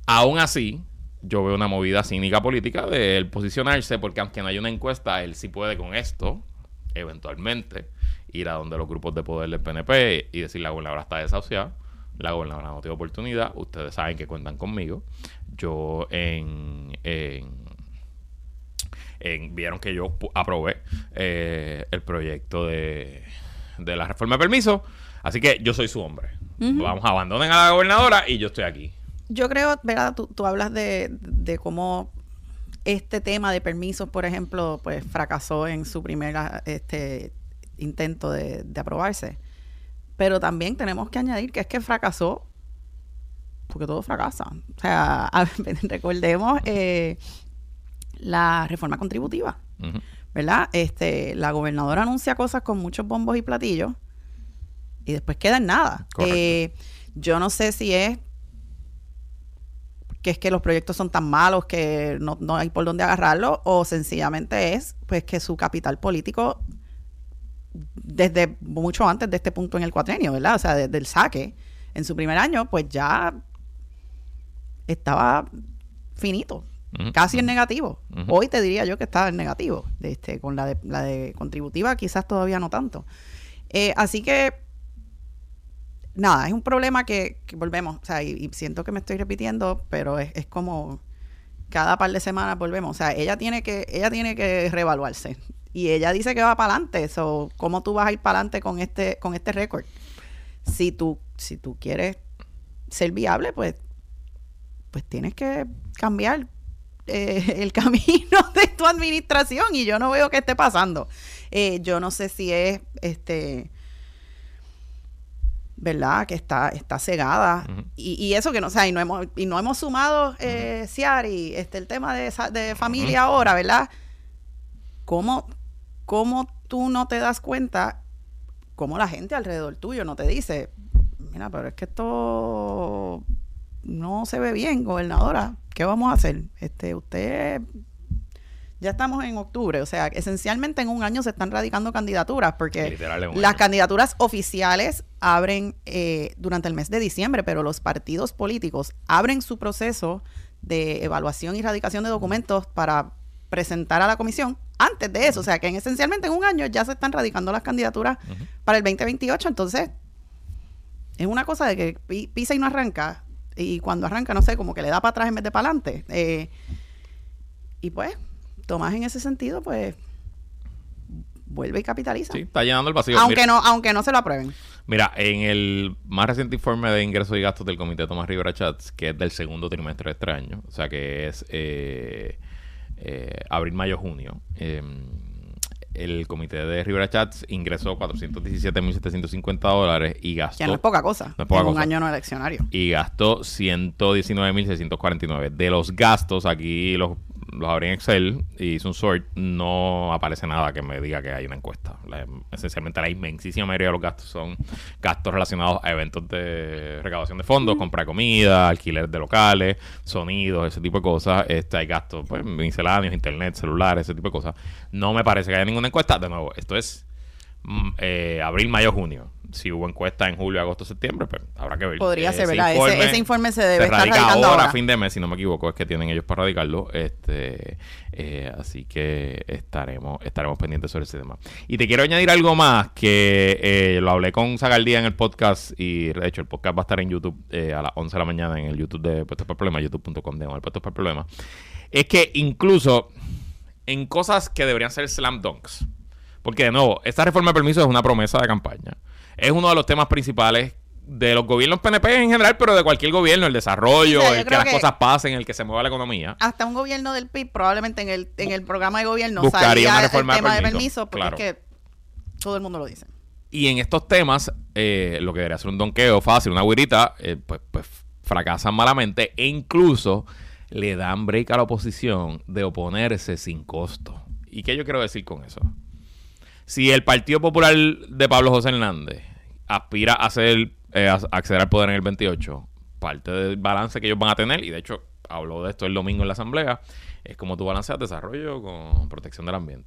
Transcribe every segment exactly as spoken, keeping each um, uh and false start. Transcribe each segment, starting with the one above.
Aún así, yo veo una movida cínica política de él posicionarse, porque aunque no haya una encuesta, él sí puede con esto, eventualmente, ir a donde los grupos de poder del P N P y decir: la gobernadora está desahuciada, la gobernadora no tiene oportunidad, ustedes saben que cuentan conmigo. Yo en... en En, vieron que yo aprobé eh, el proyecto de, de la reforma de permiso. Así que yo soy su hombre. Uh-huh. Vamos, abandonen a la gobernadora y yo estoy aquí. Yo creo, ¿verdad? Tú, tú hablas de, de cómo este tema de permisos, por ejemplo, pues fracasó en su primer este, intento de, de aprobarse. Pero también tenemos que añadir que es que fracasó porque todo fracasa. O sea, a, recordemos... Eh, la reforma contributiva, uh-huh. ¿verdad? Este, la gobernadora anuncia cosas con muchos bombos y platillos y después queda en nada. Eh, yo no sé si es que es que los proyectos son tan malos que no, no hay por dónde agarrarlo, o sencillamente es pues que su capital político desde mucho antes de este punto en el cuatrenio, ¿verdad? O sea, desde el saque en su primer año, pues ya estaba finito. Uh-huh. Casi en negativo. Uh-huh. Hoy te diría yo que estaba en negativo. Este, con la de, la de contributiva quizás todavía no tanto. Eh, así que, nada, es un problema que, que volvemos. O sea, y, y siento que me estoy repitiendo, pero es, es como cada par de semanas volvemos. O sea, ella tiene que, ella tiene que reevaluarse. Y ella dice que va para adelante. So, ¿cómo tú vas a ir para adelante con este, con este récord? Si tú, si tú quieres ser viable, pues, pues tienes que cambiar Eh, el camino de tu administración, y yo no veo que esté pasando. Eh, yo no sé si es este verdad que está está cegada uh-huh. y, y eso que no, o sea, y no hemos y no hemos sumado eh, uh-huh. Ciari, este el tema de, de familia uh-huh. ahora, ¿verdad? ¿Cómo, cómo tú no te das cuenta? ¿Cómo la gente alrededor tuyo no te dice: mira, pero es que esto no se ve bien, gobernadora? ¿Qué vamos a hacer? Este, usted, ya estamos en octubre, o sea, esencialmente en un año se están radicando candidaturas, porque las candidaturas oficiales abren eh, durante el mes de diciembre, pero los partidos políticos abren su proceso de evaluación y radicación de documentos para presentar a la comisión antes de eso, o sea, que en, esencialmente en un año ya se están radicando las candidaturas uh-huh. para el veinte veintiocho, entonces es una cosa de que pi- pisa y no arranca. Y cuando arranca, no sé, como que le da para atrás en vez de para adelante. Eh, y pues, Tomás en ese sentido, pues, vuelve y capitaliza. Sí, está llenando el vacío. Aunque mira, no, aunque no se lo aprueben. Mira, en el más reciente informe de ingresos y gastos del Comité Tomás Rivera Chats, que es del segundo trimestre de este año, o sea que es eh, eh, abril, mayo, junio, eh, el comité de Rivera Chats ingresó cuatrocientos diecisiete mil setecientos cincuenta dólares y gastó... Que no es poca cosa, no es poca en cosa, un año no eleccionario. Y gastó ciento diecinueve mil seiscientos cuarenta y nueve. De los gastos, aquí los, los abrí en Excel y hice un sort, no aparece nada que me diga que hay una encuesta. La, esencialmente la inmensísima mayoría de los gastos son gastos relacionados a eventos de recaudación de fondos, mm. compra de comida, alquiler de locales, sonidos, ese tipo de cosas. Este, hay gastos pues, misceláneos, internet, celulares, ese tipo de cosas. No me parece que haya ninguna encuesta. De nuevo, esto es eh, abril, mayo, junio. Si hubo encuesta en julio, agosto, septiembre, pues habrá que ver. Podría ese ser, ¿verdad? Informe, ese, ese informe se debe se estar radica radicando ahora, ahora. a fin de mes, si no me equivoco, es que tienen ellos para radicarlo. Este, eh, así que estaremos estaremos pendientes sobre ese tema. Y te quiero añadir algo más, que eh, lo hablé con Zagaldía en el podcast, y de hecho el podcast va a estar en YouTube eh, a las once de la mañana en el YouTube de Puestos para el Problema, youtube punto com de Puestos para el Problema. Es que incluso en cosas que deberían ser slam dunks, porque de nuevo, esta reforma de permiso es una promesa de campaña. Es uno de los temas principales de los gobiernos P N P en general, pero de cualquier gobierno, el desarrollo, o sea, el que las que cosas pasen, el que se mueva la economía. Hasta un gobierno del P I B, probablemente en el en el programa de gobierno buscaría salía una reforma el tema de permiso, de permiso, porque claro. es que todo el mundo lo dice. Y en estos temas, eh, lo que debería ser un donqueo fácil, una güirita, eh, pues, pues fracasan malamente, e incluso le dan break a la oposición de oponerse sin costo. ¿Y qué yo quiero decir con eso? Si el Partido Popular de Pablo José Hernández aspira a, hacer, eh, a acceder al poder en el veintiocho, parte del balance que ellos van a tener, y de hecho habló de esto el domingo en la asamblea, es como tú balanceas desarrollo con protección del ambiente.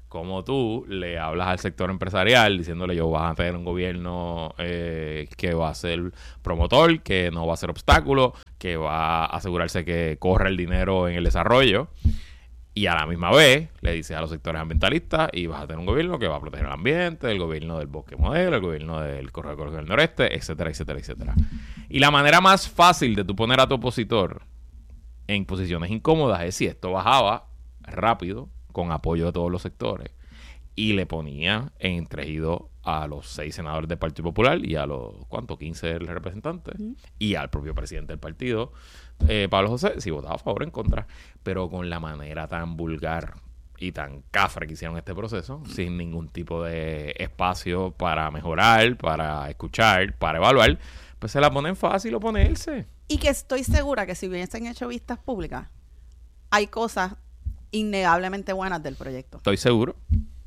como tú le hablas al sector empresarial diciéndole yo vas a tener un gobierno eh, que va a ser promotor, que no va a ser obstáculo, que va a asegurarse que corre el dinero en el desarrollo, y a la misma vez le dices a los sectores ambientalistas y vas a tener un gobierno que va a proteger el ambiente, el gobierno del bosque modelo, el gobierno del corredor ecológico del noreste, etcétera, etcétera, etcétera. Y la manera más fácil de tú poner a tu opositor en posiciones incómodas es si esto bajaba rápido con apoyo de todos los sectores y le ponía entregido a los seis senadores del Partido Popular y a los, ¿cuánto? quince representantes uh-huh. y al propio presidente del partido, eh, Pablo José, si votaba a favor o en contra, pero con la manera tan vulgar y tan cafre que hicieron este proceso, uh-huh. sin ningún tipo de espacio para mejorar, para escuchar, para evaluar, pues se la ponen fácil oponerse. Y que estoy segura que si hubiesen hecho vistas públicas, hay cosas innegablemente buenas del proyecto. Estoy seguro.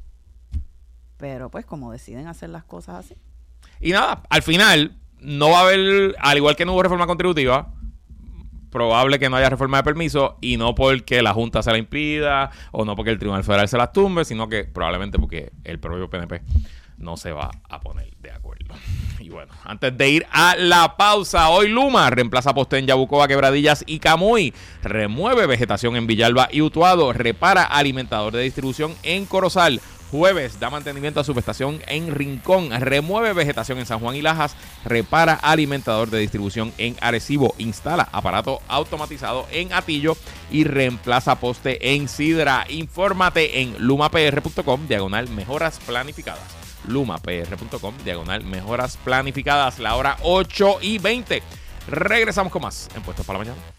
Pero pues como deciden hacer las cosas así. Y nada, al final no va a haber, al igual que no hubo reforma contributiva, probable que no haya reforma de permiso, y no porque la Junta se la impida o no porque el Tribunal Federal se las tumbe, sino que probablemente porque el propio P N P no se va a poner de acuerdo. Y bueno, antes de ir a la pausa, hoy Luma reemplaza poste en Yabucoa, Quebradillas y Camuy, remueve vegetación en Villalba y Utuado, repara alimentador de distribución en Corozal. Jueves da mantenimiento a subestación en Rincón, remueve vegetación en San Juan y Lajas, repara alimentador de distribución en Arecibo, instala aparato automatizado en Atillo y reemplaza poste en Sidra. Infórmate en lumapr.com diagonal mejoras planificadas. lumapr.com diagonal mejoras planificadas. La hora ocho y veinte. Regresamos con más en Puestos para la Mañana.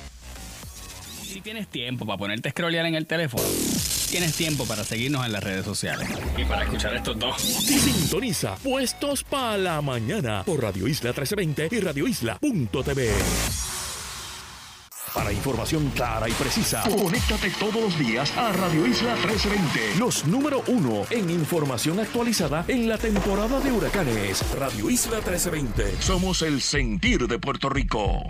Si tienes tiempo para ponerte a scrollear en el teléfono, tienes tiempo para seguirnos en las redes sociales y para escuchar estos dos. Sintoniza Puestos para la Mañana por Radio Isla trece veinte y radio isla punto t v. Para información clara y precisa, conéctate todos los días a Radio Isla trece veinte. Los número uno en información actualizada en la temporada de huracanes. Radio Isla trece veinte. Somos el sentir de Puerto Rico.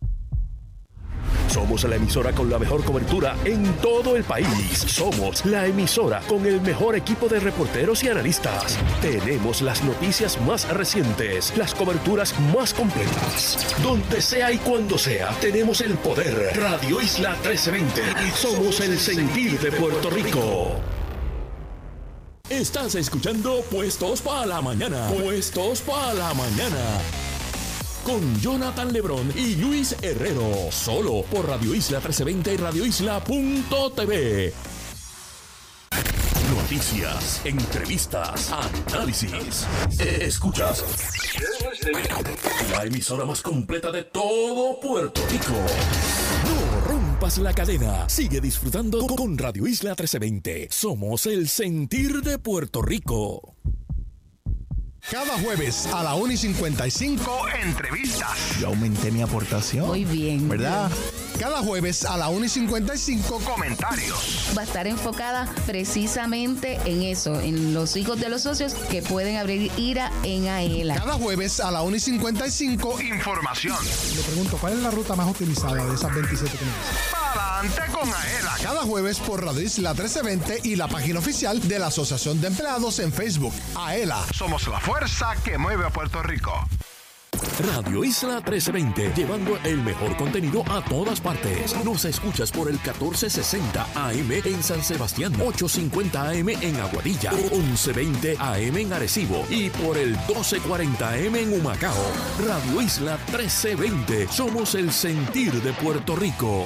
Somos la emisora con la mejor cobertura en todo el país. Somos la emisora con el mejor equipo de reporteros y analistas. Tenemos las noticias más recientes, las coberturas más completas. Donde sea y cuando sea, tenemos el poder. Radio Isla trece veinte. Somos el sentir de Puerto Rico. Estás escuchando Puestos para la Mañana. Puestos para la Mañana. Con Jonathan Lebrón y Luis Herrero. Solo por Radio Isla trece veinte y radio isla punto t v. Noticias, entrevistas, análisis. Escuchas la emisora más completa de todo Puerto Rico. No rompas la cadena. Sigue disfrutando con Radio Isla trece veinte. Somos el sentir de Puerto Rico. Cada jueves a la una y cincuenta y cinco, entrevistas. Yo aumenté mi aportación. Muy bien. ¿Verdad? Cada jueves a la una y cincuenta y cinco, comentarios. Va a estar enfocada precisamente en eso, en los hijos de los socios que pueden abrir IRA en AELA. Cada jueves a la una y cincuenta y cinco, información. Le pregunto, ¿cuál es la ruta más utilizada de esas veintisiete que me dicen? Para adelante con AELA. Cada jueves por Radio Isla trece veinte y la página oficial de la Asociación de Empleados en Facebook. AELA. Somos la fuerza que mueve a Puerto Rico. Radio Isla trece veinte, llevando el mejor contenido a todas partes. Nos escuchas por el catorce sesenta A M en San Sebastián, ochocientos cincuenta A M en Aguadilla, once veinte A M en Arecibo y por el doce cuarenta A M en Humacao. Radio Isla trece veinte, somos el sentir de Puerto Rico.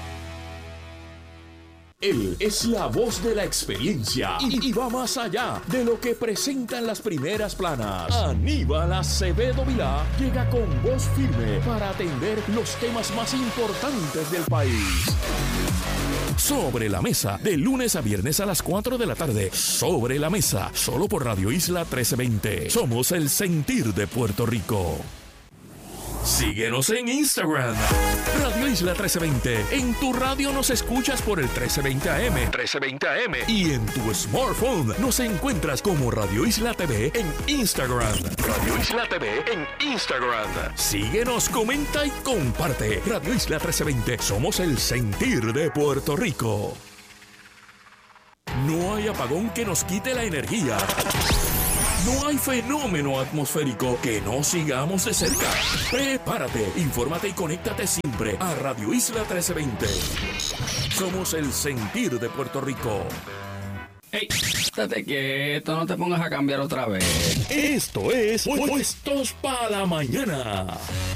Él es la voz de la experiencia y, y va más allá de lo que presentan las primeras planas. Aníbal Acevedo Vilá llega con voz firme para atender los temas más importantes del país. Sobre la Mesa, de lunes a viernes a las cuatro de la tarde. Sobre la Mesa, solo por Radio Isla trece veinte. Somos el sentir de Puerto Rico. Síguenos en Instagram, Radio Isla trece veinte. En tu radio nos escuchas por el trece veinte A M. trece veinte A M. Y en tu smartphone nos encuentras como Radio Isla T V en Instagram. Radio Isla T V en Instagram. Síguenos, comenta y comparte. Radio Isla trece veinte. Somos el sentir de Puerto Rico. No hay apagón que nos quite la energía. No hay fenómeno atmosférico que no sigamos de cerca. Prepárate, infórmate y conéctate siempre a Radio Isla trece veinte. Somos el sentir de Puerto Rico. ¡Ey! Estate quieto, no te pongas a cambiar otra vez. Esto es Puestos para la Mañana.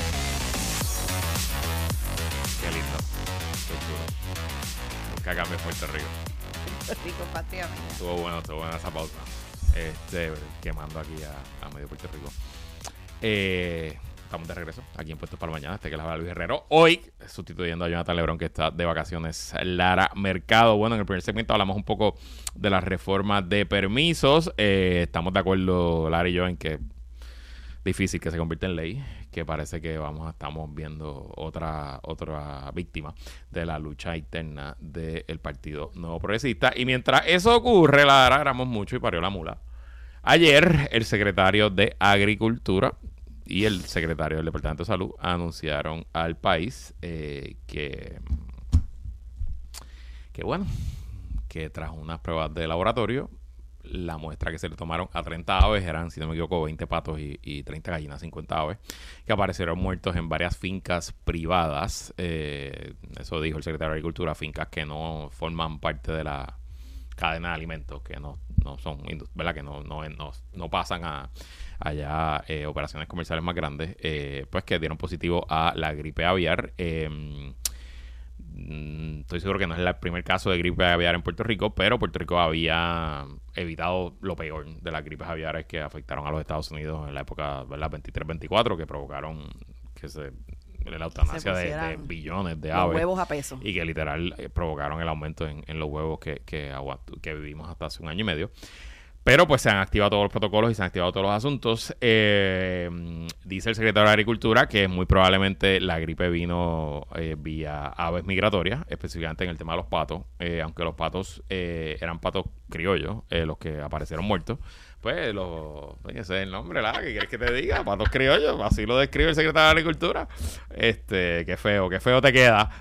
Qué lindo. Qué chulo. Nunca cambie Puerto Rico. Puerto Rico, patria mía. Estuvo bueno, estuvo buena esa pausa. Este, quemando aquí a, a medio Puerto Rico. Eh, estamos de regreso aquí en Puestos para la Mañana. Este que les habla Luis Herrero. Hoy, sustituyendo a Jonathan Lebrón, que está de vacaciones, Lara Mercado. Bueno, en el primer segmento hablamos un poco de las reformas de permisos. Eh, estamos de acuerdo, Lara y yo, en que difícil que se convierta en ley, que parece que vamos estamos viendo otra otra víctima de la lucha interna del Partido Nuevo Progresista. Y mientras eso ocurre, la agarramos mucho y parió la mula. Ayer, el secretario de Agricultura y el secretario del Departamento de Salud anunciaron al país eh, que, que, bueno, que tras unas pruebas de laboratorio, la muestra que se le tomaron a treinta aves eran, si no me equivoco, veinte patos y, y treinta gallinas, cincuenta aves, que aparecieron muertos en varias fincas privadas. Eh, eso dijo el secretario de Agricultura, fincas que no forman parte de la cadena de alimentos, que no, no son, ¿verdad? Que no, no, no, no pasan a allá eh, operaciones comerciales más grandes, eh, pues que dieron positivo a la gripe aviar. Eh, Estoy seguro que no es el primer caso de gripe aviar en Puerto Rico, pero Puerto Rico había evitado lo peor de las gripes aviares que afectaron a los Estados Unidos en la época, ¿verdad? veintitrés veinticuatro, que provocaron que se la eutanasia de, de billones de aves. Los huevos a peso. Y que literal eh, provocaron el aumento en, en los huevos que, que, que vivimos hasta hace un año y medio. Pero pues se han activado todos los protocolos y se han activado todos los asuntos. Eh, dice el secretario de Agricultura que muy probablemente la gripe vino eh, vía aves migratorias, específicamente en el tema de los patos. Eh, aunque los patos eh, eran patos criollos, eh, los que aparecieron muertos. Pues los... Ese es el nombre, ¿la? ¿Qué quieres que te diga? Patos criollos. Así lo describe el secretario de Agricultura. Este, qué feo, qué feo te queda.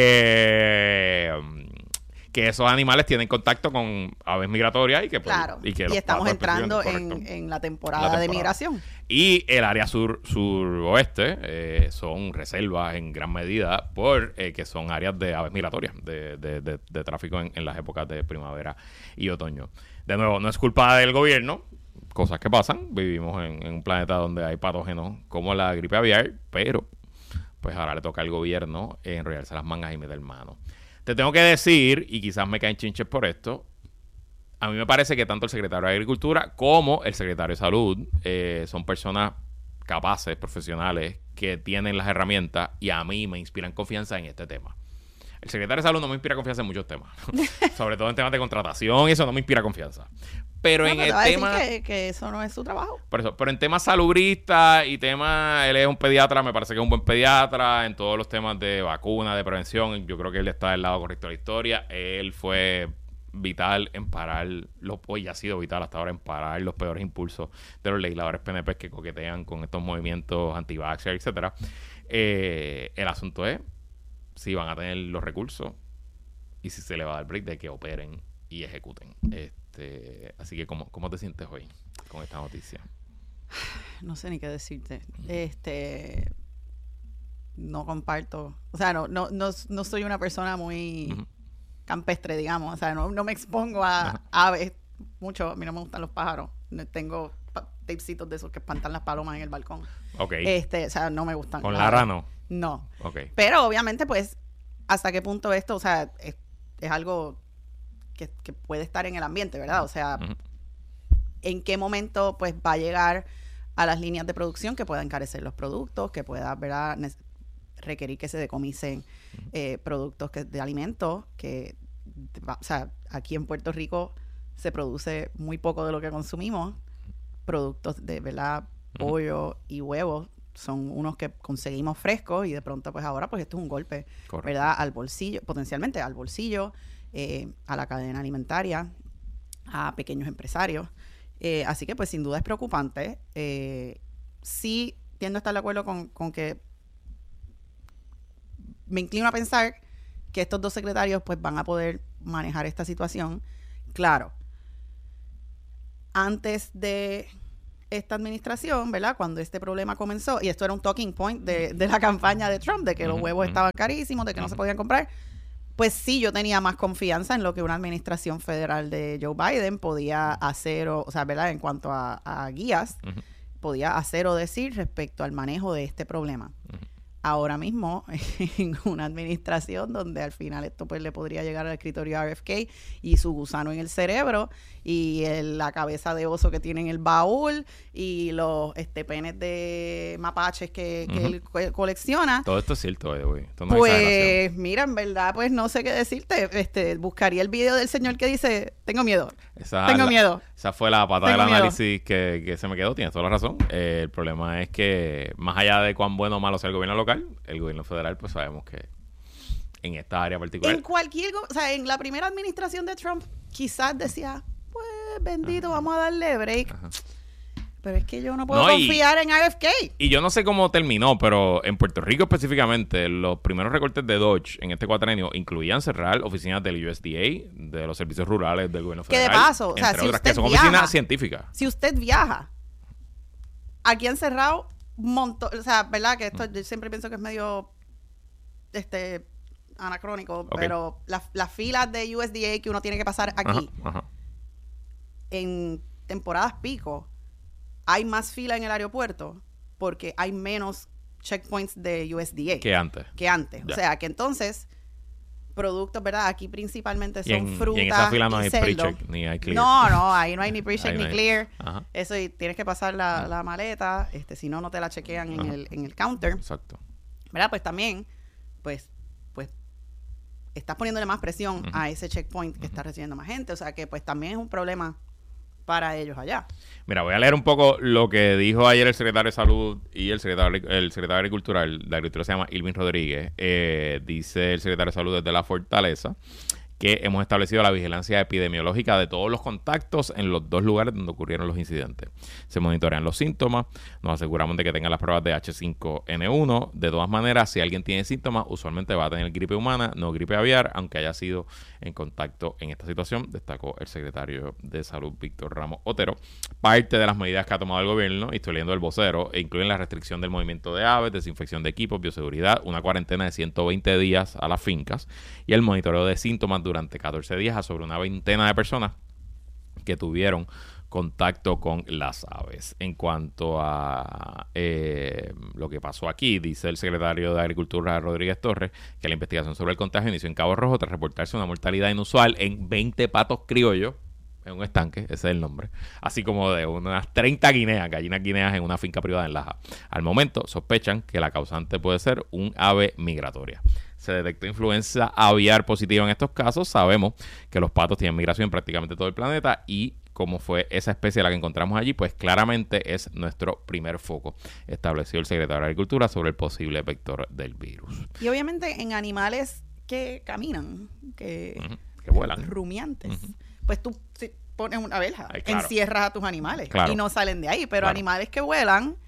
Eh... que esos animales tienen contacto con aves migratorias y que, pues, claro. y, que y estamos entrando en, en, en la temporada, la temporada de migración. Y el área sur suroeste eh, son reservas en gran medida por eh, que son áreas de aves migratorias, de, de, de, de tráfico en, en las épocas de primavera y otoño. De nuevo, no es culpa del gobierno, cosas que pasan. Vivimos en, en un planeta donde hay patógenos como la gripe aviar, pero pues ahora le toca al gobierno eh, enrollarse las mangas y meter mano. Te tengo que decir, y quizás me caen chinches por esto, a mí me parece que tanto el secretario de Agricultura como el secretario de Salud eh, son personas capaces, profesionales, que tienen las herramientas y a mí me inspiran confianza en este tema. El secretario de Salud no me inspira confianza en muchos temas, sobre todo en temas de contratación, y eso no me inspira confianza. Pero no, en pero el te tema... va a decir que, que eso no es su trabajo. Por eso, pero en temas salubristas y temas, él es un pediatra, me parece que es un buen pediatra, en todos los temas de vacuna, de prevención, yo creo que él está del lado correcto de la historia. Él fue vital en parar, los, hoy ha sido vital hasta ahora en parar los peores impulsos de los legisladores P N P que coquetean con estos movimientos anti-vaxxer, etcétera. Eh, el asunto es si van a tener los recursos y si se le va a dar break de que operen y ejecuten. Este, así que, ¿cómo, ¿cómo te sientes hoy con esta noticia? No sé ni qué decirte. Este, no comparto. O sea, no, no, no, no soy una persona muy uh-huh. campestre, digamos. O sea, no, no me expongo a uh-huh. aves mucho. A mí no me gustan los pájaros. Tengo pa- tapecitos de esos que espantan las palomas en el balcón. Ok. Este, o sea, no me gustan. ¿Con Lara no? No. Ok. Pero obviamente, pues, hasta qué punto esto, o sea, es, es algo que, que puede estar en el ambiente, ¿verdad? O sea, uh-huh. en qué momento, pues, va a llegar a las líneas de producción que pueda encarecer los productos, que pueda, ¿verdad?, ne- requerir que se decomisen uh-huh. eh, productos que, de alimentos, que, o sea, aquí en Puerto Rico se produce muy poco de lo que consumimos, productos de, ¿verdad?, uh-huh. pollo y huevos, son unos que conseguimos frescos y de pronto pues ahora pues esto es un golpe, correcto, ¿verdad? Al bolsillo, potencialmente al bolsillo, eh, a la cadena alimentaria, a pequeños empresarios. Eh, así que pues sin duda es preocupante. Eh, sí tiendo a estar de acuerdo con, con que me inclino a pensar que estos dos secretarios pues van a poder manejar esta situación. Claro. Antes de esta administración, ¿verdad? Cuando este problema comenzó, y esto era un talking point de, de la campaña de Trump, de que los huevos estaban carísimos, de que no se podían comprar, pues sí, yo tenía más confianza en lo que una administración federal de Joe Biden podía hacer, o, o sea, ¿verdad? En cuanto a, a guías, uh-huh. podía hacer o decir respecto al manejo de este problema. Uh-huh. Ahora mismo, en una administración donde al final esto pues le podría llegar al escritorio R F K y su gusano en el cerebro y el, la cabeza de oso que tiene en el baúl y los este, penes de mapaches que, que uh-huh. él co- colecciona. Todo esto es cierto, güey. Esto no pues, es mira, en verdad, pues no sé qué decirte. Este, buscaría el video del señor que dice, tengo miedo, esa, tengo la, miedo. Esa fue la pata tengo del miedo. análisis que, que se me quedó. Tienes toda la razón. Eh, el problema es que, más allá de cuán bueno o malo sea el gobierno local, el gobierno federal, pues sabemos que en esta área particular. En cualquier, o sea, en la primera administración de Trump, quizás decía, pues bendito, ajá. vamos a darle break. Ajá. Pero es que yo no puedo no, confiar y, en R F K. Y yo no sé cómo terminó, pero en Puerto Rico específicamente, los primeros recortes de Dodge en este cuatrenio incluían cerrar oficinas del U S D A, de los servicios rurales del gobierno federal. Que de paso, o sea, si otras, usted que son viaja, oficinas científicas. Si usted viaja, aquí han cerrado un montón, o sea, ¿verdad? Que esto mm. yo siempre pienso que es medio este anacrónico, okay. pero las la filas de U S D A que uno tiene que pasar aquí, ajá, ajá. en temporadas pico, hay más fila en el aeropuerto porque hay menos checkpoints de U S D A. Que antes. Que antes. Ya. O sea, que entonces, productos, ¿verdad? Aquí principalmente son y en, frutas y en esa fila no hay cerdo. pre-check ni hay clear. No, no, ahí no hay ni pre-check ni no clear. Ajá. Eso, y tienes que pasar la, uh-huh. la maleta, este, si no, no te la chequean en el, en el counter. Exacto. ¿Verdad? Pues también, pues, pues, estás poniéndole más presión uh-huh. a ese checkpoint que uh-huh. está recibiendo más gente. O sea que, pues, también es un problema para ellos allá. Mira, voy a leer un poco lo que dijo ayer el secretario de Salud y el secretario, el secretario de Agricultura. El de Agricultura se llama Irving Rodríguez. Eh, dice el secretario de Salud desde la Fortaleza que hemos establecido la vigilancia epidemiológica de todos los contactos en los dos lugares donde ocurrieron los incidentes. Se monitorean los síntomas, nos aseguramos de que tengan las pruebas de H cinco N uno. De todas maneras, si alguien tiene síntomas, usualmente va a tener gripe humana, no gripe aviar, aunque haya sido en contacto en esta situación, destacó el secretario de Salud, Víctor Ramos Otero. Parte de las medidas que ha tomado el gobierno, y estoy leyendo el vocero, incluyen la restricción del movimiento de aves, desinfección de equipos, bioseguridad, una cuarentena de ciento veinte días a las fincas y el monitoreo de síntomas durante catorce días a sobre una veintena de personas que tuvieron contacto con las aves. En cuanto a eh, lo que pasó aquí, dice el secretario de Agricultura, Rodríguez Torres, que la investigación sobre el contagio inició en Cabo Rojo tras reportarse una mortalidad inusual en veinte patos criollos en un estanque, ese es el nombre, así como de unas treinta guineas, gallinas guineas en una finca privada en Laja. Al momento sospechan que la causante puede ser un ave migratoria. Se detectó influenza aviar positiva en estos casos. Sabemos que los patos tienen migración en prácticamente todo el planeta y como fue esa especie la que encontramos allí, pues claramente es nuestro primer foco, estableció el secretario de Agricultura sobre el posible vector del virus. Y obviamente en animales que caminan, que, uh-huh. que vuelan, rumiantes, uh-huh. pues tú si pones una verja, Ay, claro. encierras a tus animales claro. y no salen de ahí, pero claro. animales que vuelan,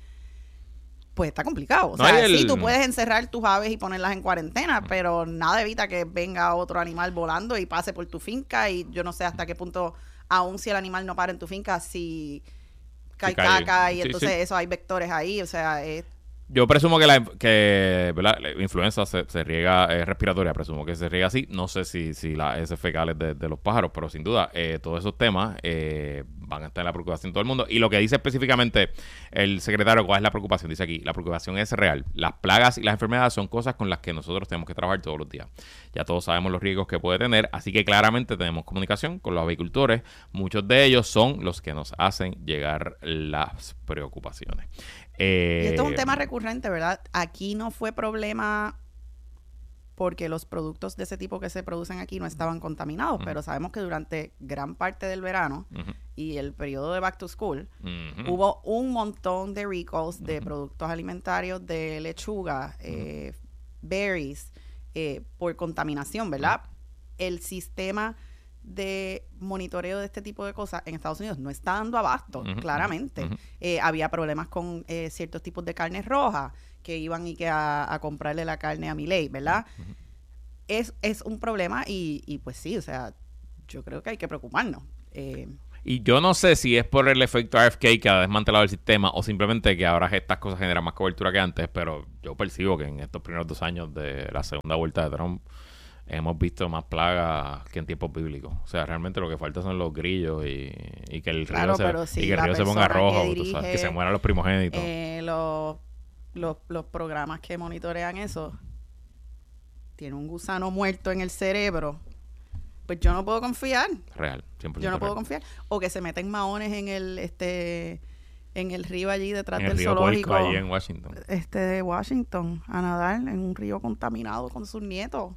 pues está complicado. O no, sea, el... sí, tú puedes encerrar tus aves y ponerlas en cuarentena, uh-huh. pero nada evita que venga otro animal volando y pase por tu finca y yo no sé hasta qué punto, aun si el animal no para en tu finca, si cae, cae caca y sí, entonces sí. eso hay vectores ahí, o sea, es... Yo presumo que la, que, ¿verdad? la influenza se, se riega eh, respiratoria, presumo que se riega así. No sé si, si las heces fecales de, de los pájaros, pero sin duda eh, todos esos temas eh, van a estar en la preocupación de todo el mundo. Y lo que dice específicamente el secretario, ¿cuál es la preocupación? Dice aquí, la preocupación es real. Las plagas y las enfermedades son cosas con las que nosotros tenemos que trabajar todos los días. Ya todos sabemos los riesgos que puede tener, así que claramente tenemos comunicación con los avicultores. Muchos de ellos son los que nos hacen llegar las preocupaciones. Eh, y esto es un tema recurrente, ¿verdad? Aquí no fue problema porque los productos de ese tipo que se producen aquí no estaban contaminados, uh-huh. pero sabemos que durante gran parte del verano uh-huh. y el periodo de back to school uh-huh. hubo un montón de recalls uh-huh. de productos alimentarios, de lechuga, uh-huh. eh, berries, eh, por contaminación, ¿verdad? Uh-huh. El sistema de monitoreo de este tipo de cosas en Estados Unidos no está dando abasto, uh-huh, claramente. Uh-huh. Eh, había problemas con eh, ciertos tipos de carnes rojas que iban y que a, a comprarle la carne a Milei, ¿verdad? Uh-huh. Es, es un problema y, y pues sí, o sea, yo creo que hay que preocuparnos. Eh, Y yo no sé si es por el efecto R F K que ha desmantelado el sistema o simplemente que ahora estas cosas generan más cobertura que antes, pero yo percibo que en estos primeros dos años de la segunda vuelta de Trump hemos visto más plagas que en tiempos bíblicos. O sea, realmente lo que falta son los grillos y, y que el río, claro, se, pero si y que el la río se ponga persona que rojo, tú dirige, sabes, que se mueran los primogénitos. Eh, los, los, los programas que monitorean eso tienen un gusano muerto en el cerebro. Pues yo no puedo confiar. Real, cien por ciento Yo no puedo real. confiar. O que se meten maones en el este en el río allí detrás En el del río zoológico. Puerco, allí en Washington. Este de Washington, a nadar en un río contaminado con sus nietos.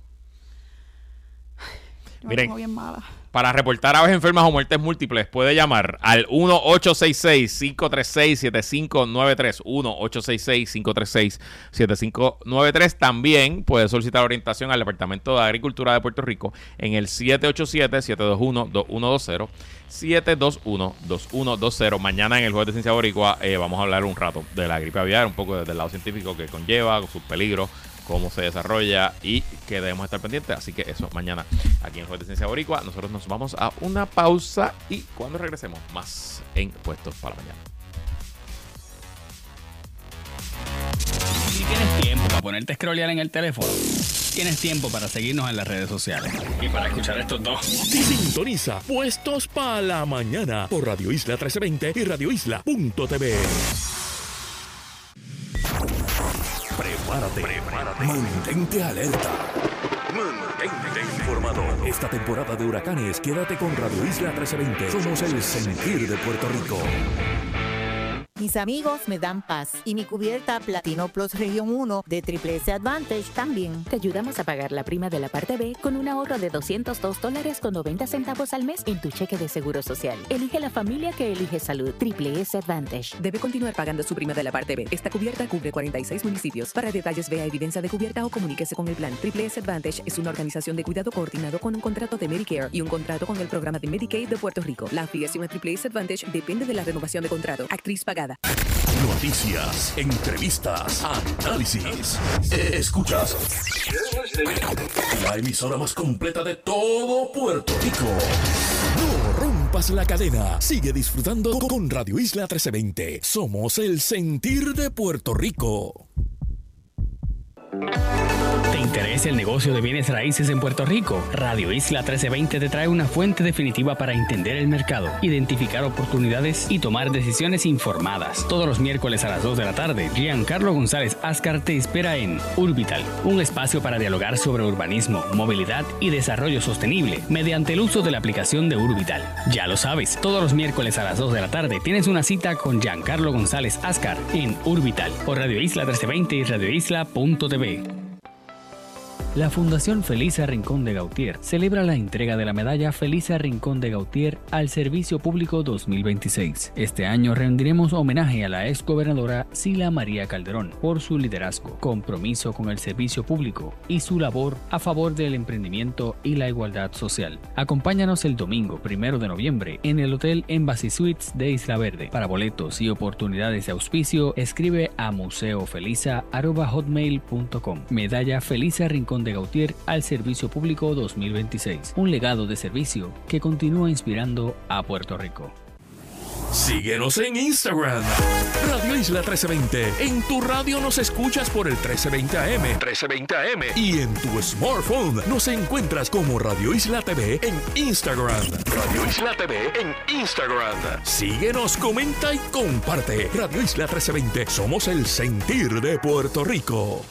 Yo me Miren, pongo bien mala. Para reportar aves enfermas o muertes múltiples, puede llamar al uno ocho seis seis, cinco tres seis, siete cinco nueve tres. uno ocho seis seis, cinco tres seis, siete cinco nueve tres. También puede solicitar orientación al Departamento de Agricultura de Puerto Rico en el siete ocho siete, siete dos uno, dos uno dos cero. siete dos uno, dos uno dos cero. Mañana en el Jueves de Ciencia Boricua eh, vamos a hablar un rato de la gripe aviar, un poco desde el lado científico que conlleva, con sus peligros, cómo se desarrolla y que debemos estar pendientes. Así que eso, mañana aquí en el Jueves de Ciencia Boricua. Nosotros nos vamos a una pausa y cuando regresemos, más en Puestos para la Mañana. Si tienes tiempo para ponerte a scrollear en el teléfono, tienes tiempo para seguirnos en las redes sociales y para escuchar estos dos. Sintoniza Puestos para la Mañana por Radio Isla trece veinte y radio isla punto t v. Prepárate, prepárate. Mantente alerta. Mantente informado. Esta temporada de huracanes, quédate con Radio Isla trece veinte. Somos el sentir de Puerto Rico. Mis amigos me dan paz y mi cubierta Platino Plus Región uno de Triple S Advantage también. Te ayudamos a pagar la prima de la parte B con un ahorro de doscientos dos dólares con noventa centavos al mes en tu cheque de seguro social. Elige la familia que elige salud. Triple S Advantage. Debe continuar pagando su prima de la parte B. Esta cubierta cubre cuarenta y seis municipios. Para detalles, vea evidencia de cubierta o comuníquese con el plan. Triple S Advantage es una organización de cuidado coordinado con un contrato de Medicare y un contrato con el programa de Medicaid de Puerto Rico. La afiliación a Triple S Advantage depende de la renovación de contrato. Actriz pagada. Noticias, entrevistas, análisis. Escuchas la emisora más completa de todo Puerto Rico. No rompas la cadena. Sigue disfrutando con Radio Isla trece veinte. Somos el sentir de Puerto Rico. ¿Te interesa el negocio de bienes raíces en Puerto Rico? Radio Isla trece veinte te trae una fuente definitiva para entender el mercado, identificar oportunidades y tomar decisiones informadas. Todos los miércoles a las dos de la tarde, Giancarlo González Ascar te espera en Urbital, un espacio para dialogar sobre urbanismo, movilidad y desarrollo sostenible mediante el uso de la aplicación de Urbital. Ya lo sabes, todos los miércoles a las dos de la tarde tienes una cita con Giancarlo González Ascar en Urbital por Radio Isla trece veinte y radio isla punto t v. La Fundación Felisa Rincón de Gautier celebra la entrega de la medalla Felisa Rincón de Gautier al Servicio Público dos mil veintiséis. Este año rendiremos homenaje a la exgobernadora Sila María Calderón por su liderazgo, compromiso con el servicio público y su labor a favor del emprendimiento y la igualdad social. Acompáñanos el domingo primero de noviembre en el Hotel Embassy Suites de Isla Verde. Para boletos y oportunidades de auspicio, escribe a museofelisa arroba hotmail punto com. Medalla Felisa Rincón de Gautier al Servicio Público dos mil veintiséis. Un legado de servicio que continúa inspirando a Puerto Rico. Síguenos en Instagram. Radio Isla trece veinte. En tu radio nos escuchas por el trece veinte A M. trece veinte A M. Y en tu smartphone nos encuentras como Radio Isla T V en Instagram. Radio Isla T V en Instagram. Síguenos, comenta y comparte. Radio Isla trece veinte. Somos el sentir de Puerto Rico.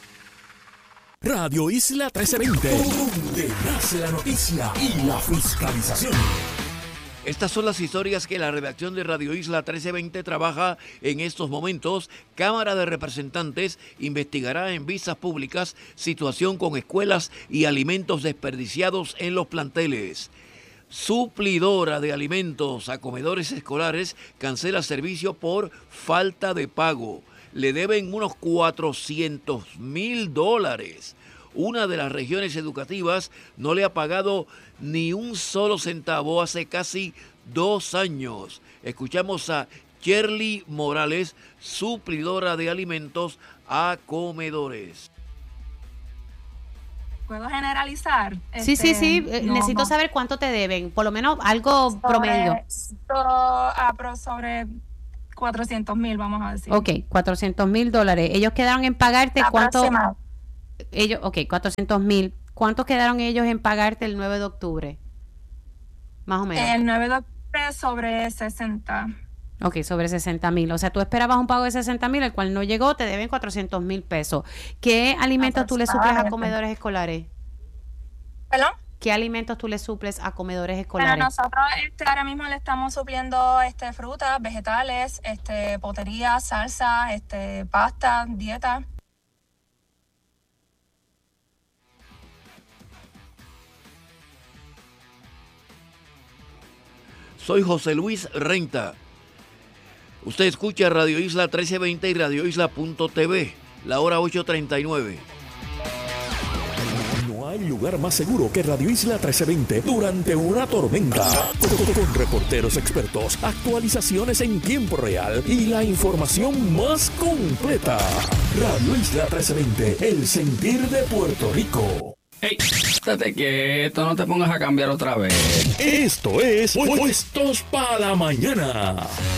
Radio Isla trece veinte, donde nace la noticia y la fiscalización. Estas son las historias que la redacción de Radio Isla trece veinte trabaja en estos momentos. Cámara de Representantes investigará en vistas públicas situación con escuelas y alimentos desperdiciados en los planteles. Suplidora de alimentos a comedores escolares cancela servicio por falta de pago. Le deben unos cuatrocientos mil dólares. Una de las regiones educativas no le ha pagado ni un solo centavo hace casi dos años. Escuchamos a Shirley Morales, suplidora de alimentos a comedores. ¿Puedo generalizar? Sí, este, sí, sí. Eh, no, necesito no. saber cuánto te deben. Por lo menos algo sobre, promedio. So, ah, pero sobre cuatrocientos mil, vamos a decir. Ok, cuatrocientos mil dólares. Ellos quedaron en pagarte cuánto. Aproximado. Ellos, ok, cuatrocientos mil. ¿Cuántos quedaron ellos en pagarte el nueve de octubre? Más o menos. El nueve de octubre sobre sesenta. Ok, sobre sesenta mil. O sea, tú esperabas un pago de sesenta mil, el cual no llegó, te deben cuatrocientos mil pesos. ¿Qué alimentos tú le suples a comedores escolares? ¿Perdón? ¿Qué alimentos tú le suples a comedores Bueno, escolares? nosotros este, ahora mismo le estamos supliendo este, frutas, vegetales, este, potería, salsa, este, pasta, dieta. Soy José Luis Renta. Usted escucha Radio Isla trece veinte y Radio Isla punto t v, la hora ocho treinta y nueve. No hay lugar más seguro que Radio Isla trece veinte durante una tormenta. Con, con reporteros expertos, actualizaciones en tiempo real y la información más completa. Radio Isla trece veinte, el sentir de Puerto Rico. Hey, estate quieto, no te pongas a cambiar otra vez. Esto es Puestos para la Mañana.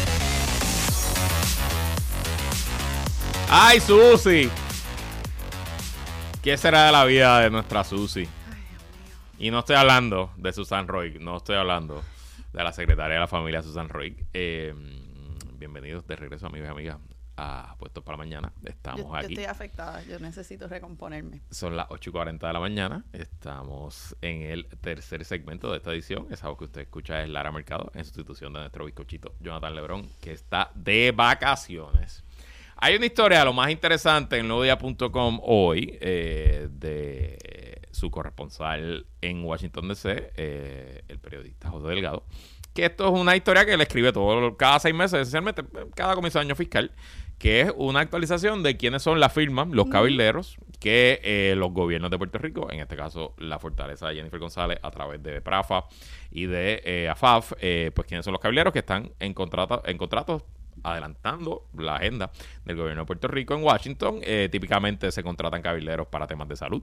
¡Ay, Susi! ¿Qué será de la vida de nuestra Susi? Y no estoy hablando de Susan Roy, no estoy hablando de la secretaria de la familia Susan Roy. Eh, bienvenidos de regreso, amigos y amigas, a Puestos para la Mañana. Estamos yo, aquí. Yo estoy afectada, yo necesito recomponerme. Son las ocho y cuarenta de la mañana. Estamos en el tercer segmento de esta edición. Esa voz que usted escucha es Lara Mercado, en sustitución de nuestro bizcochito Jonathan Lebrón, que está de vacaciones. Hay una historia, lo más interesante, en nuevo día punto com hoy, eh, de su corresponsal en Washington D C, eh, el periodista José Delgado, que esto es una historia que le escribe todo, cada seis meses, esencialmente, cada comienzo de año fiscal, que es una actualización de quiénes son las firmas, los cabilderos, que eh, los gobiernos de Puerto Rico, en este caso la fortaleza de Jennifer González, a través de PRAFA y de eh, A F A F, eh, pues quiénes son los cabilderos que están en, contrato, en contratos adelantando la agenda del gobierno de Puerto Rico en Washington. Eh, típicamente se contratan cabilderos para temas de salud,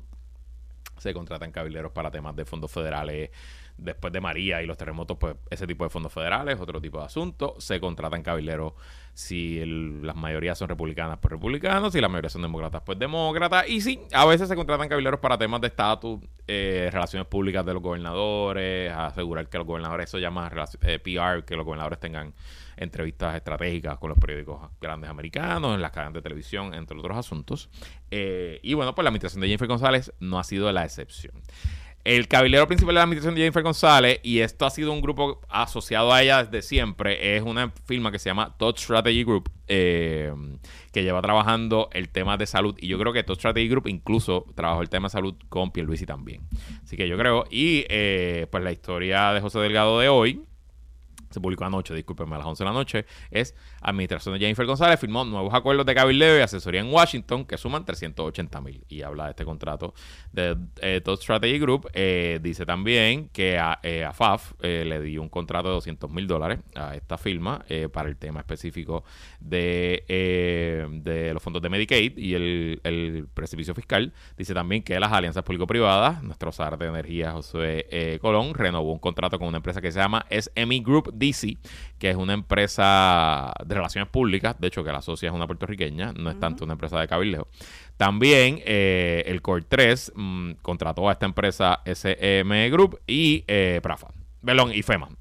se contratan cabilderos para temas de fondos federales después de María y los terremotos, pues ese tipo de fondos federales, otro tipo de asuntos. Se contratan cabilderos si el, las mayorías son republicanas, pues republicanos, si la mayoría son demócratas, pues demócratas. Y sí, a veces se contratan cabilderos para temas de estatus, eh, relaciones públicas de los gobernadores, asegurar que los gobernadores, eso llama eh, P R, que los gobernadores tengan entrevistas estratégicas con los periódicos grandes americanos, en las cadenas de televisión, entre otros asuntos. Eh, y bueno, pues la administración de Jennifer González no ha sido la excepción. El cabildero principal de la administración de Jennifer González, y esto ha sido un grupo asociado a ella desde siempre, es una firma que se llama Todd Strategy Group, eh, que lleva trabajando el tema de salud. Y yo creo que Todd Strategy Group incluso trabajó el tema de salud con Pierluisi también. Así que yo creo, y eh, pues la historia de José Delgado de hoy, se publicó anoche, discúlpenme, a las once de la noche, es administración de Jennifer González firmó nuevos acuerdos de cabildeo y asesoría en Washington que suman trescientos ochenta mil. Y habla de este contrato de eh, Todd Strategy Group. Eh, dice también que a, eh, a F A F eh, le dio un contrato de doscientos mil dólares a esta firma eh, para el tema específico de, eh, de los fondos de Medicaid y el, el precipicio fiscal. Dice también que las alianzas público-privadas, nuestro S A R de energía José eh, Colón, renovó un contrato con una empresa que se llama S M E Group D C, que es una empresa de relaciones públicas, de hecho que la socia es una puertorriqueña, no es tanto una empresa de cabildeo. También eh, el Core tres mmm, contrató a esta empresa S M E Group y eh, PRAFA, perdón, y FEMA.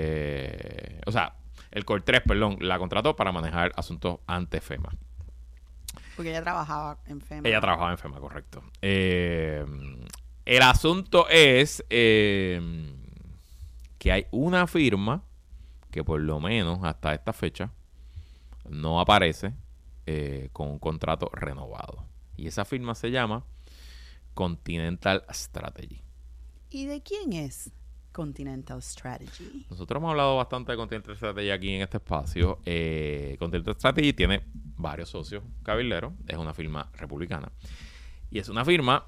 Eh, o sea, el Core tres, perdón, la contrató para manejar asuntos ante FEMA. Porque ella trabajaba en FEMA. Ella trabajaba en FEMA, correcto. Eh, el asunto es eh, que hay una firma que por lo menos hasta esta fecha no aparece eh, con un contrato renovado. Y esa firma se llama Continental Strategy. ¿Y de quién es Continental Strategy? Nosotros hemos hablado bastante de Continental Strategy aquí en este espacio. Eh, Continental Strategy tiene varios socios cabilderos. Es una firma republicana. Y es una firma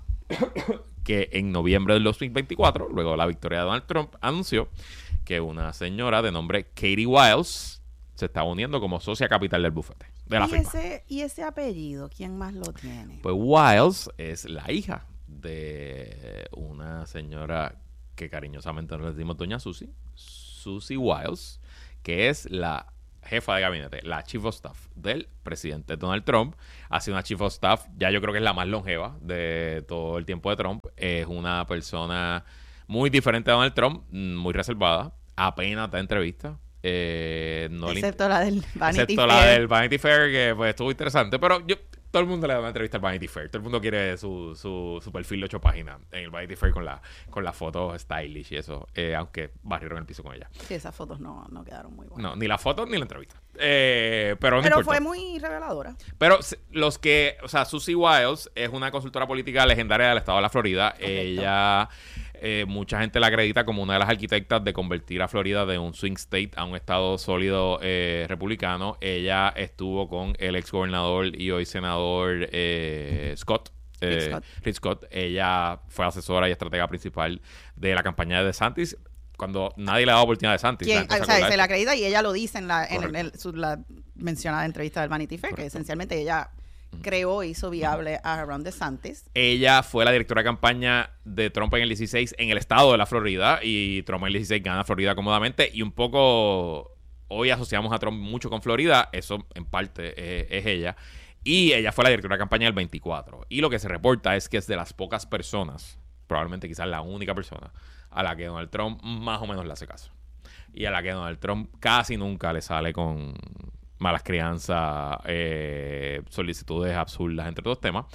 que en noviembre del dos mil veinticuatro, luego de la victoria de Donald Trump, anunció que una señora de nombre Katie Wiles se está uniendo como socia capital del bufete de la ¿Y firma. ese, ¿Y ese apellido? ¿Quién más lo tiene? Pues Wiles es la hija de una señora que cariñosamente nos decimos Doña Susie, Susie Wiles, que es la jefa de gabinete, la Chief of Staff del presidente Donald Trump. Ha sido una Chief of Staff, ya yo creo que es la más longeva de todo el tiempo de Trump. Es una persona muy diferente a Donald Trump, muy reservada, apenas da entrevistas. Eh, no excepto le, la del Vanity excepto Fair. la del Vanity Fair, que pues estuvo interesante, pero yo todo el mundo le da una entrevista al Vanity Fair. Todo el mundo quiere su, su, su perfil de ocho páginas en el Vanity Fair con la con las fotos stylish y eso, eh, aunque barrieron el piso con ella. Sí, esas fotos no, no quedaron muy buenas. No, ni las fotos ni la entrevista. Eh, pero no pero importa. Fue muy reveladora. Pero los que, o sea, Susie Wiles es una consultora política legendaria del estado de la Florida. Correcto. Ella... Eh, mucha gente la acredita como una de las arquitectas de convertir a Florida de un swing state a un estado sólido eh, republicano. Ella estuvo con el ex gobernador y hoy senador eh, Scott, eh, Rick Scott. Rick Scott. Ella fue asesora y estratega principal de la campaña de DeSantis cuando nadie le ha dado oportunidad a DeSantis. ¿Quién? O sea, se la acredita y ella lo dice en la, en, en el, su, la mencionada entrevista del Vanity Fair. Correcto. Que esencialmente ella creó e hizo viable a Ron DeSantis. Ella fue la directora de campaña de Trump en el dieciséis en el estado de la Florida, y Trump en el dieciséis gana Florida cómodamente, y un poco hoy asociamos a Trump mucho con Florida. Eso en parte eh, es ella, y ella fue la directora de campaña del veinticuatro, y lo que se reporta es que es de las pocas personas, probablemente quizás la única persona, a la que Donald Trump más o menos le hace caso, y a la que Donald Trump casi nunca le sale con malas crianzas, eh, solicitudes absurdas, entre otros temas.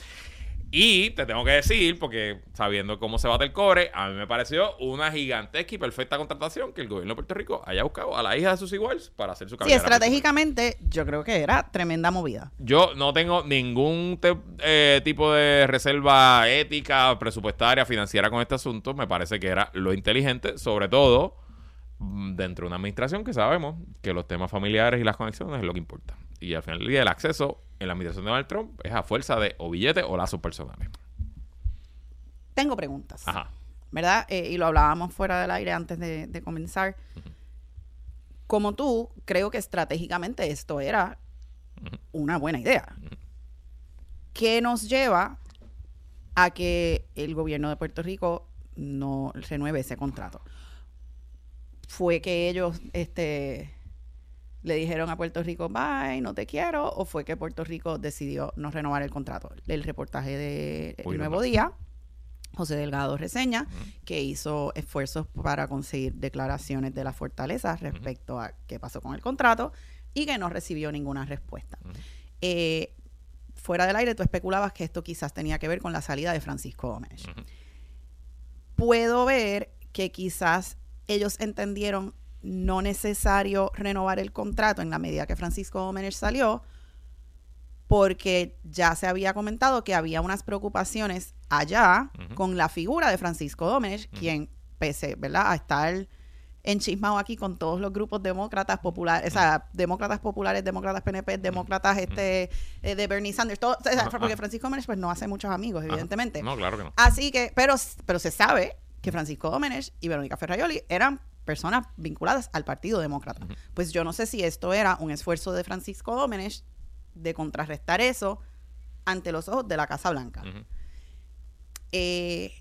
Y te tengo que decir, porque sabiendo cómo se bate el cobre, a mí me pareció una gigantesca y perfecta contratación que el gobierno de Puerto Rico haya buscado a la hija de Susie Wiles para hacer su carrera. Sí, estratégicamente yo creo que era tremenda movida. Yo no tengo ningún te, eh, tipo de reserva ética, presupuestaria, financiera con este asunto. Me parece que era lo inteligente, sobre todo dentro de una administración que sabemos que los temas familiares y las conexiones es lo que importa. Y al final del día el acceso en la administración de Donald Trump es a fuerza de o billetes o lazos personales. Tengo preguntas. Ajá. ¿Verdad? Eh, y lo hablábamos fuera del aire antes de, de comenzar. Uh-huh. Como tú, creo que estratégicamente esto era uh-huh. una buena idea. Uh-huh. ¿Qué nos lleva a que el gobierno de Puerto Rico no renueve ese contrato? ¿Fue que ellos este, le dijeron a Puerto Rico, bye, no te quiero? ¿O fue que Puerto Rico decidió no renovar el contrato? El reportaje de El Nuevo Día, José Delgado reseña uh-huh. que hizo esfuerzos para conseguir declaraciones de la fortaleza respecto uh-huh. a qué pasó con el contrato y que no recibió ninguna respuesta. Uh-huh. Eh, fuera del aire, tú especulabas que esto quizás tenía que ver con la salida de Francisco Gómez. Uh-huh. Puedo ver que quizás ellos entendieron no necesario renovar el contrato en la medida que Francisco Gómez salió, porque ya se había comentado que había unas preocupaciones allá uh-huh. con la figura de Francisco Gómez, uh-huh. quien, pese, ¿verdad?, a estar enchismado aquí con todos los grupos demócratas populares, uh-huh. o sea, demócratas populares, demócratas P N P, demócratas uh-huh. este eh, de Bernie Sanders, todo, o sea, uh-huh. porque Francisco Gómez pues no hace muchos amigos, evidentemente. Uh-huh. No, claro que no. Así que, pero, pero se sabe que Francisco Gómez y Verónica Ferraioli eran personas vinculadas al Partido Demócrata. Uh-huh. Pues yo no sé si esto era un esfuerzo de Francisco Gómez de contrarrestar eso ante los ojos de la Casa Blanca. Uh-huh. Eh,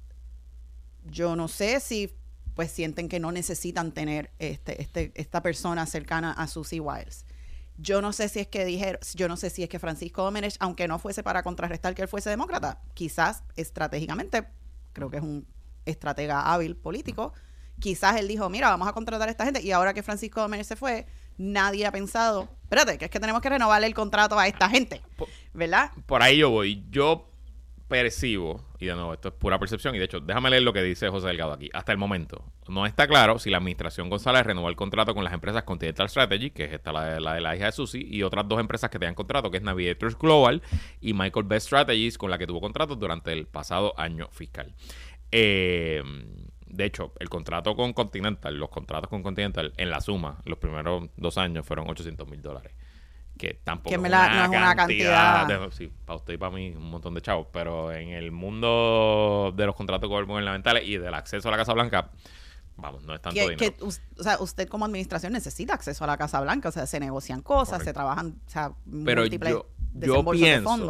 yo no sé si pues sienten que no necesitan tener este, este, esta persona cercana a Susie Wiles. Yo no sé si es que dijeron, yo no sé si es que Francisco Gómez, aunque no fuese para contrarrestar que él fuese demócrata, quizás estratégicamente, creo que es un estratega hábil político, quizás él dijo, mira, vamos a contratar a esta gente, y ahora que Francisco Gómez se fue, nadie ha pensado, espérate, que es que tenemos que renovarle el contrato a esta gente, ¿verdad? Por ahí yo voy. Yo percibo, y de nuevo, esto es pura percepción, y de hecho, déjame leer lo que dice José Delgado aquí. Hasta el momento, no está claro si la administración González renovó el contrato con las empresas Continental Strategy, que es esta la de la, de la hija de Susie, y otras dos empresas que tenían contrato, que es Navigators Global y Michael Best Strategies, con la que tuvo contratos durante el pasado año fiscal. Eh, de hecho, el contrato con Continental, los contratos con Continental, en la suma, los primeros dos años fueron ochocientos mil dólares. Que tampoco que me la, es, una no es una cantidad. cantidad de, sí, para usted y para mí, un montón de chavos. Pero en el mundo de los contratos gubernamentales y del acceso a la Casa Blanca, vamos, no es tanto que, dinero. Que, o sea, usted como administración necesita acceso a la Casa Blanca. O sea, se negocian cosas, Correcto. se trabajan, o sea, pero múltiples yo, yo desembolsos pienso de fondos.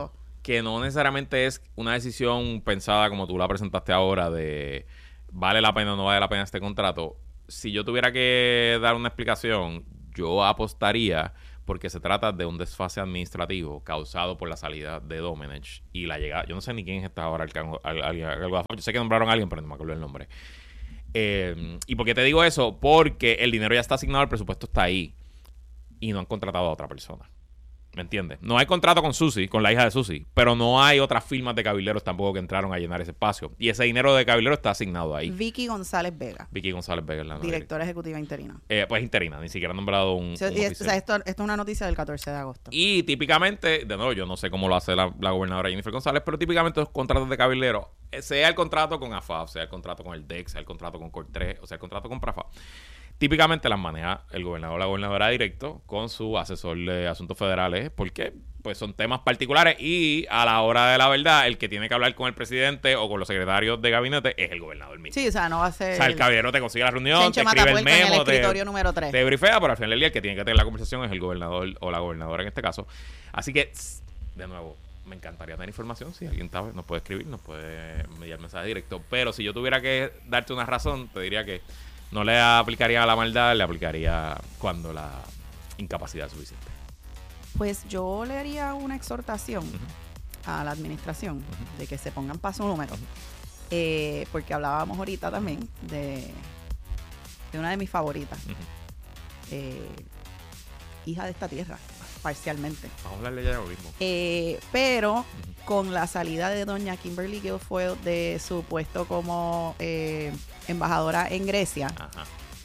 que no necesariamente es una decisión pensada como tú la presentaste ahora de vale la pena o no vale la pena este contrato. Si yo tuviera que dar una explicación, yo apostaría porque se trata de un desfase administrativo causado por la salida de Domenech y la llegada, yo no sé ni quién está ahora al cargo, al, al, al, yo sé que nombraron a alguien, pero no me acuerdo el nombre. Eh, ¿Y por qué te digo eso? Porque el dinero ya está asignado, el presupuesto está ahí y no han contratado a otra persona. ¿Me entiendes? No hay contrato con Susi, con la hija de Susi, pero no hay otras firmas de cabilderos tampoco que entraron a llenar ese espacio. Y ese dinero de cabilero está asignado ahí. Vicky González Vega. Vicky González Vega, la directora ejecutiva interina. Eh, pues interina, ni siquiera han nombrado un, o sea, un y es, o sea, esto, esto es una noticia del catorce de agosto. Y típicamente, de nuevo, yo no sé cómo lo hace la, la gobernadora Jennifer González, pero típicamente los contratos de cabilderos, sea el contrato con A F A O, sea el contrato con el D E C, sea el contrato con Cortres, o sea el contrato con PRAFA, típicamente las maneja el gobernador o la gobernadora directo con su asesor de asuntos federales, porque pues son temas particulares y a la hora de la verdad el que tiene que hablar con el presidente o con los secretarios de gabinete es el gobernador mismo. Sí, o sea, no va a ser... O sea, el caballero te consigue la reunión, te escribe el memo, en el escritorio te, número tres. te brifea, pero al final del día el que tiene que tener la conversación es el gobernador o la gobernadora en este caso. Así que, de nuevo, me encantaría tener información. Si alguien sabe, nos puede escribir, nos puede enviar mensaje directo. Pero si yo tuviera que darte una razón, te diría que no le aplicaría a la maldad, le aplicaría cuando la incapacidad es suficiente. Pues yo le haría una exhortación uh-huh. a la administración uh-huh. de que se pongan paso número. Uh-huh. Eh, porque hablábamos ahorita también de, de una de mis favoritas. Uh-huh. Eh, hija de esta tierra, parcialmente. Vamos a hablarle ya de lo mismo. Eh, pero uh-huh. con la salida de doña Kimberly Guilfoyle de su puesto como eh, embajadora en Grecia, Ajá.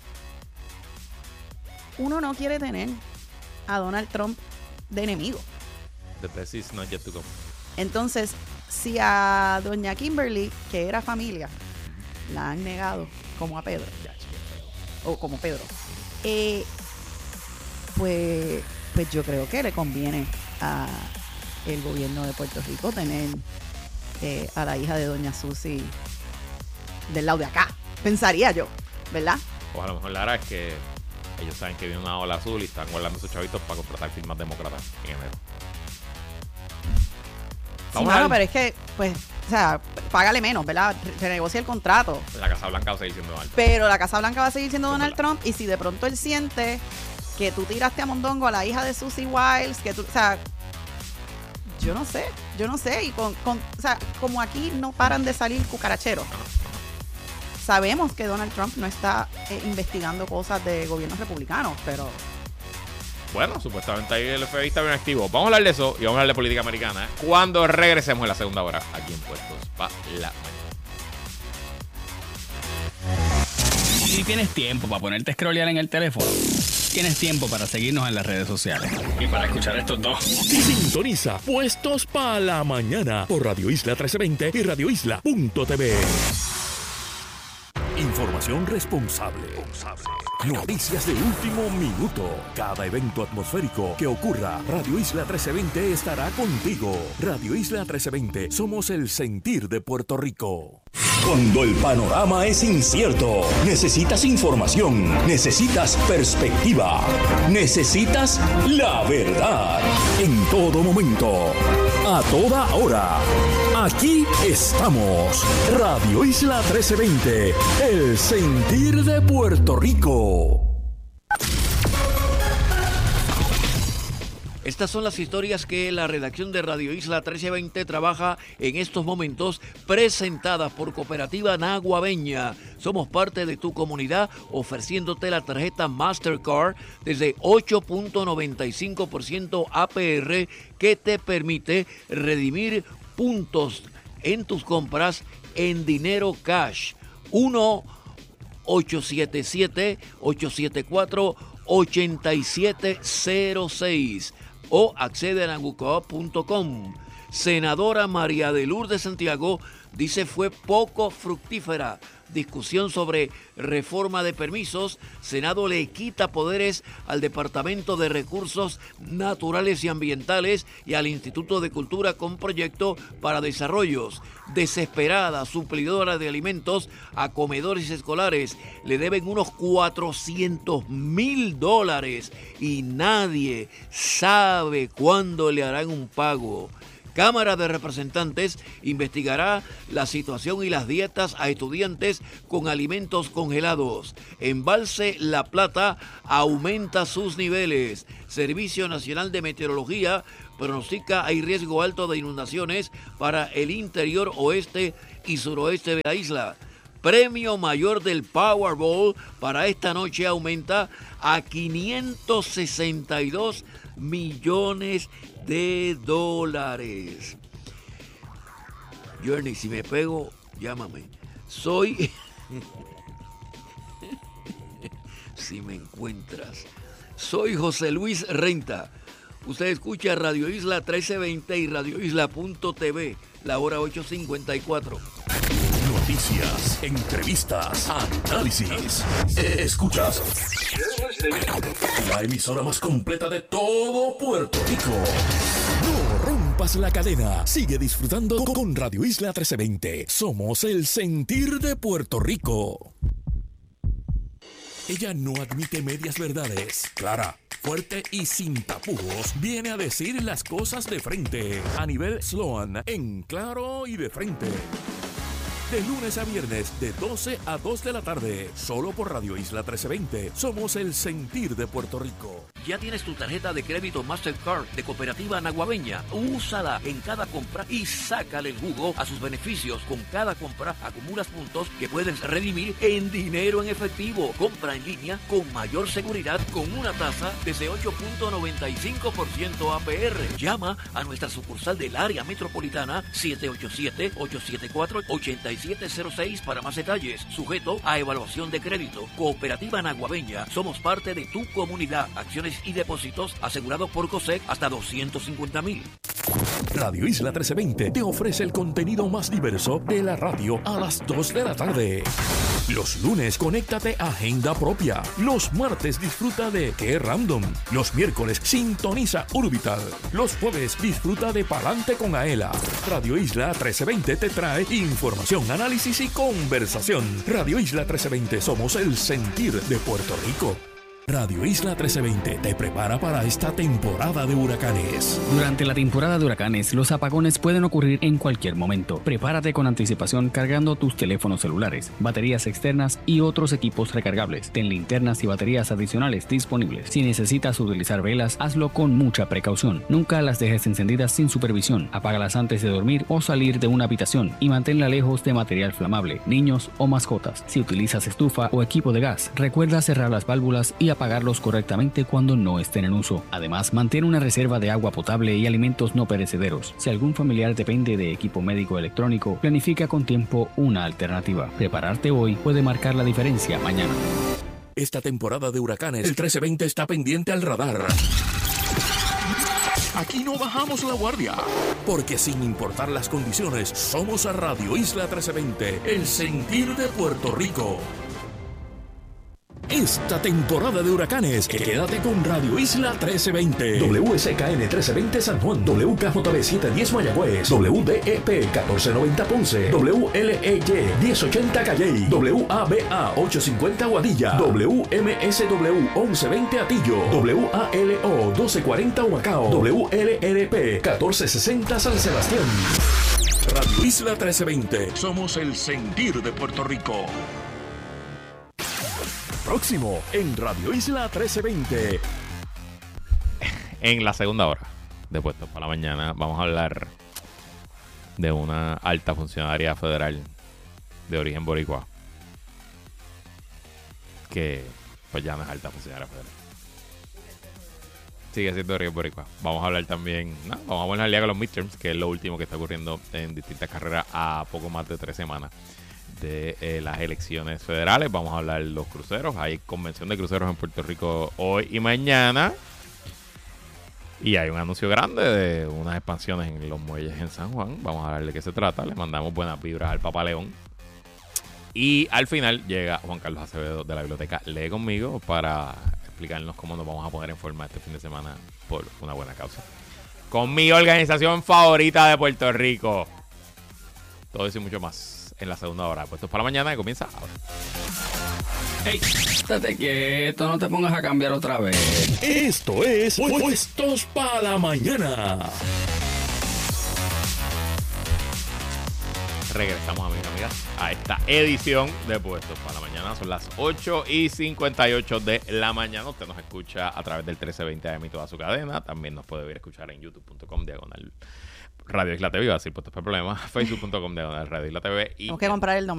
uno no quiere tener a Donald Trump de enemigo. The best is not yet to come. Entonces, si a doña Kimberly, que era familia, la han negado como a Pedro, o como Pedro, eh, pues, pues yo creo que le conviene a el gobierno de Puerto Rico tener eh, a la hija de doña Susi del lado de acá, pensaría yo, ¿verdad? O a lo mejor la verdad es que ellos saben que viene una ola azul y están guardando sus chavitos para contratar firmas demócratas en enero. Sí, mano, pero es que, pues, o sea, págale menos, ¿verdad? Renegocia el contrato. La Casa Blanca va a seguir siendo Donald Trump. Pero la Casa Blanca va a seguir siendo Donald Trump, y si de pronto él siente que tú tiraste a mondongo a la hija de Susie Wiles, que tú, o sea, yo no sé, yo no sé, y con, con o sea, como aquí no paran de salir cucaracheros. Sabemos que Donald Trump no está eh, investigando cosas de gobiernos republicanos, pero... Bueno, supuestamente ahí el F B I está bien activo. Vamos a hablar de eso y vamos a hablar de política americana cuando regresemos en la segunda hora aquí en Puestos para la Mañana. Si tienes tiempo para ponerte a scrollear en el teléfono, tienes tiempo para seguirnos en las redes sociales y para escuchar estos dos. Sintoniza Puestos para la Mañana por Radio Isla trece veinte y radio isla punto t v. Información responsable. Noticias de último minuto. Cada evento atmosférico que ocurra, Radio Isla trece veinte estará contigo. Radio Isla trece veinte, somos el sentir de Puerto Rico. Cuando el panorama es incierto, necesitas información, necesitas perspectiva, necesitas la verdad. En todo momento, a toda hora. Aquí estamos. Radio Isla trece veinte, el sentir de Puerto Rico. Estas son las historias que la redacción de Radio Isla trece veinte trabaja en estos momentos, presentadas por Cooperativa Naguabeña. Somos parte de tu comunidad, ofreciéndote la tarjeta Mastercard desde ocho punto noventa y cinco por ciento A P R que te permite redimir puntos en tus compras en dinero cash. uno ocho siete siete, ocho siete cuatro, ocho siete cero seis o accede a nagucoop punto com. Senadora María de Lourdes Santiago dice fue poco fructífera discusión sobre reforma de permisos. Senado le quita poderes al Departamento de Recursos Naturales y Ambientales y al Instituto de Cultura con proyecto para desarrollos. Desesperada, suplidora de alimentos a comedores escolares. Le deben unos cuatrocientos mil dólares y nadie sabe cuándo le harán un pago. Cámara de Representantes investigará la situación y las dietas a estudiantes con alimentos congelados. Embalse La Plata aumenta sus niveles. Servicio Nacional de Meteorología pronostica hay riesgo alto de inundaciones para el interior oeste y suroeste de la isla. Premio mayor del Powerball para esta noche aumenta a quinientos sesenta y dos millones de dólares. Journey, si me pego, llámame. Soy... si me encuentras. Soy José Luis Renta. Usted escucha Radio Isla trece veinte y Radio Isla punto t v, la hora ocho cincuenta y cuatro. Noticias, entrevistas, análisis. Escuchas la emisora más completa de todo Puerto Rico. No rompas la cadena. Sigue disfrutando con Radio Isla trece veinte. Somos el sentir de Puerto Rico. Ella no admite medias verdades. Clara, fuerte y sin tapujos, viene a decir las cosas de frente. A nivel Sloan, en claro y de frente. De lunes a viernes, de doce a dos de la tarde, solo por Radio Isla trece veinte. Somos el sentir de Puerto Rico. ¿Ya tienes tu tarjeta de crédito Mastercard de Cooperativa Naguabeña? Úsala en cada compra y sácale el jugo a sus beneficios. Con cada compra acumulas puntos que puedes redimir en dinero en efectivo. Compra en línea con mayor seguridad con una tasa desde ocho punto noventa y cinco por ciento A P R. Llama a nuestra sucursal del área metropolitana siete ocho siete, ocho siete cuatro, ocho siete cero seis para más detalles. Sujeto a evaluación de crédito. Cooperativa Naguabeña. Somos parte de tu comunidad. Acciones y depósitos asegurados por COSEC hasta doscientos cincuenta mil. Radio Isla trece veinte te ofrece el contenido más diverso de la radio a las dos de la tarde. Los lunes, conéctate a Agenda Propia. Los martes, disfruta de Qué Random. Los miércoles, sintoniza Urbital. Los jueves, disfruta de Palante con Aela. Radio Isla trece veinte te trae información, análisis y conversación. Radio Isla trece veinte, somos el sentir de Puerto Rico. Radio Isla trece veinte te prepara para esta temporada de huracanes. Durante la temporada de huracanes, los apagones pueden ocurrir en cualquier momento. Prepárate con anticipación cargando tus teléfonos celulares, baterías externas y otros equipos recargables. Ten linternas y baterías adicionales disponibles. Si necesitas utilizar velas, hazlo con mucha precaución. Nunca las dejes encendidas sin supervisión. Apágalas antes de dormir o salir de una habitación y manténla lejos de material flamable, niños o mascotas. Si utilizas estufa o equipo de gas, recuerda cerrar las válvulas y apagarlos correctamente cuando no estén en uso. Además, mantén una reserva de agua potable y alimentos no perecederos. Si algún familiar depende de equipo médico electrónico, planifica con tiempo una alternativa. Prepararte hoy puede marcar la diferencia mañana. Esta temporada de huracanes, el trece veinte está pendiente al radar. Aquí no bajamos la guardia, porque sin importar las condiciones, somos a Radio Isla trece veinte, el sentir de Puerto Rico. Esta temporada de huracanes, quédate con Radio Isla trece veinte. W S K N trece veinte San Juan, W K J B setecientos diez Mayagüez, W D E P catorce noventa Ponce, W L E Y diez ochenta Calley, W A B A ochocientos cincuenta Guadilla, W M S W once veinte Atillo, W A L O doce cuarenta Humacao, W L R P catorce sesenta San Sebastián. Radio Isla trece veinte, somos el sentir de Puerto Rico. Próximo en Radio Isla trece veinte. En la segunda hora de Puestos para la Mañana vamos a hablar de una alta funcionaria federal de origen boricua que pues ya no es alta funcionaria federal, sigue siendo de origen boricua. Vamos a hablar también, no, vamos a poner al día con los midterms, que es lo último que está ocurriendo en distintas carreras a poco más de tres semanas de eh, las elecciones federales. Vamos a hablar de los cruceros. Hay convención de cruceros en Puerto Rico hoy y mañana. Y hay un anuncio grande de unas expansiones en los muelles en San Juan. Vamos a hablar de qué se trata. Le mandamos buenas vibras al Papa León. Y al final llega Juan Carlos Acevedo de la biblioteca Lee Conmigo para explicarnos cómo nos vamos a poner en forma este fin de semana por una buena causa. Con mi organización favorita de Puerto Rico. Todo eso y mucho más en la segunda hora. Puestos para la Mañana, que comienza ahora. Hey, estate quieto, no te pongas a cambiar otra vez. Esto es Puestos para la Mañana. regresamos, amigos y amigas, a esta edición de Puestos para la Mañana. Son las ocho y cincuenta y ocho de la mañana. Usted nos escucha a través del trece veinte A M y toda su cadena. También nos puede ver escuchar en youtube punto com diagonal Radio Isla T V. Iba a decir Puestos para Problemas. facebook punto com diagonal Radio Isla T V. Y tenemos que comprar el dominio.